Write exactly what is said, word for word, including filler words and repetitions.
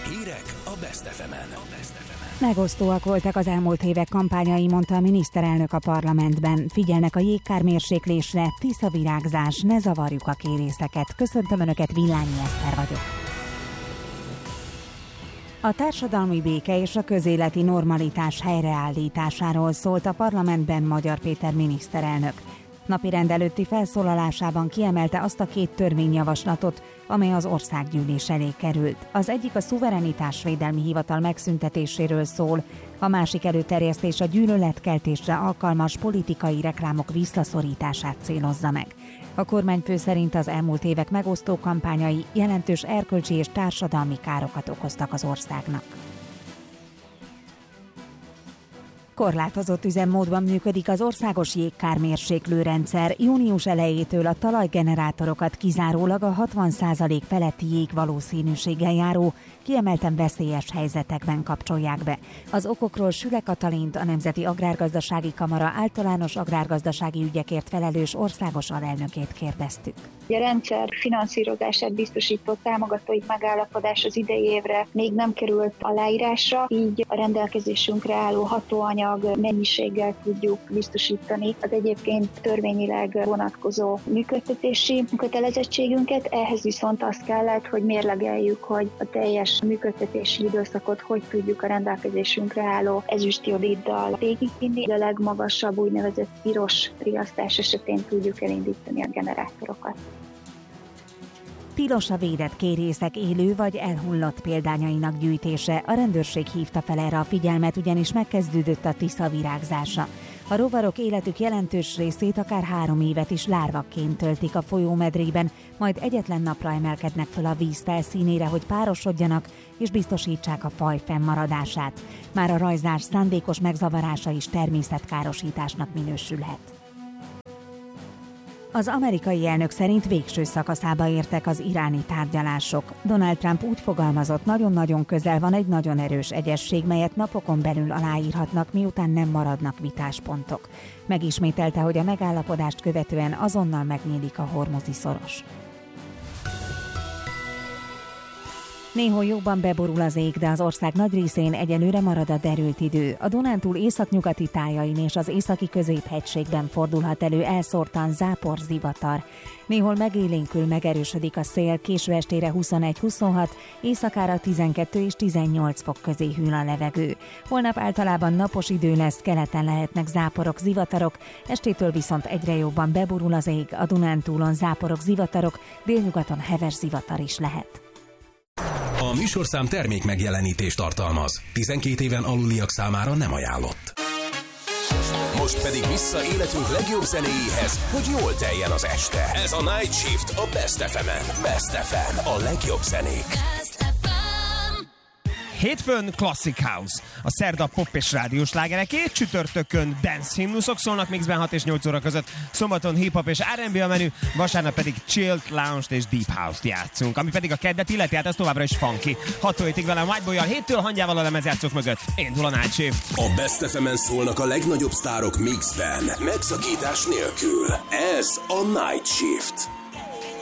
Hírek a Best ef emen. Megosztóak voltak az elmúlt évek kampányai, mondta a miniszterelnök a parlamentben. Figyelnek a jégkármérséklésre, tiszavirágzás, ne zavarjuk a kérészeket. Köszöntöm Önöket, Villányi Eszter vagyok. A társadalmi béke és a közéleti normalitás helyreállításáról szólt a parlamentben Magyar Péter miniszterelnök. Napirend előtti felszólalásában kiemelte azt a két törvényjavaslatot, amely az országgyűlés elé került. Az egyik a szuverenitásvédelmi hivatal megszüntetéséről szól, a másik előterjesztés a gyűlöletkeltésre alkalmas politikai reklámok visszaszorítását célozza meg. A kormányfő szerint az elmúlt évek megosztó kampányai jelentős erkölcsi és társadalmi károkat okoztak az országnak. Korlátozott üzemmódban működik az országos jégkármérséklő rendszer. Június elejétől a talajgenerátorokat kizárólag a hatvan százalék feletti jég valószínűséggel járó, kiemelten veszélyes helyzetekben kapcsolják be. Az okokról Süle Katalint, a Nemzeti Agrárgazdasági Kamara általános agrárgazdasági ügyekért felelős országos alelnökét kérdeztük. A rendszer finanszírozását biztosító támogatói megállapodás az idei évre még nem került aláírásra, így a rendelkezésünkre álló hatóanyag mennyiséggel tudjuk biztosítani az egyébként törvényileg vonatkozó működtetési kötelezettségünket. Ehhez viszont azt kellett, hogy mérlegeljük, hogy a teljes működtetési időszakot hogy tudjuk a rendelkezésünkre álló ezüstjodiddal végigvinni. A legmagasabb úgynevezett piros riasztás esetén tudjuk elindítani a generátorokat. Tilos a védett kérészek élő vagy elhullott példányainak gyűjtése. A rendőrség hívta fel erre a figyelmet, ugyanis megkezdődött a tiszavirágzása. A rovarok életük jelentős részét akár három évet is lárvakként töltik a folyómedrében, majd egyetlen napra emelkednek föl a víz felszínére, hogy párosodjanak és biztosítsák a faj fennmaradását. Már a rajzás szándékos megzavarása is természetkárosításnak minősülhet. Az amerikai elnök szerint végső szakaszába értek az iráni tárgyalások. Donald Trump úgy fogalmazott, nagyon-nagyon közel van egy nagyon erős egyezség, melyet napokon belül aláírhatnak, miután nem maradnak vitáspontok. Megismételte, hogy a megállapodást követően azonnal megnyílik a hormuzi szoros. Néhol jobban beborul az ég, de az ország nagy részén egyelőre marad a derült idő. A Dunántúl északnyugati tájain és az északi középhegységben fordulhat elő elszórtan zápor, zivatar. Néhol megélénkül, megerősödik a szél, késő estére huszonegy-huszonhat, éjszakára tizenkettő és tizennyolc fok közé hűl a levegő. Holnap általában napos idő lesz, keleten lehetnek záporok, zivatarok, estétől viszont egyre jobban beborul az ég, a Dunántúlon záporok, zivatarok, délnyugaton heves zivatar is lehet. A műsorszám termék megjelenítést tartalmaz. tizenkét éven aluliak számára nem ajánlott. Most pedig vissza életünk legjobb zenéjéhez, hogy jól teljen az este. Ez a Night Shift a Best ef emen. Best ef em, a legjobb zenék. Hétfőn Classic House, a szerda pop és rádiós slágerekét, csütörtökön dance himnuszok szólnak mixben hat és nyolc óra között, szombaton hip-hop és er and bé a menü, vasárnap pedig chilled, lounge-t és deep house-t játszunk, ami pedig a keddet illeti, hát az továbbra is funky. hat hétig velem Whiteboy-jal, héttől hangyával a lemezjátszók mögött. Indul a Night Shift. A Best ef emen szólnak a legnagyobb sztárok mixben, megszakítás nélkül. Ez a Night Shift.